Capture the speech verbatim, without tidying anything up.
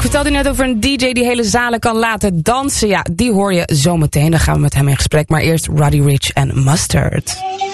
vertelde net over een D J die hele zalen kan laten dansen. Ja, die hoor je zometeen. Dan gaan we met hem in gesprek. Maar eerst Roddy Ricch en Mustard.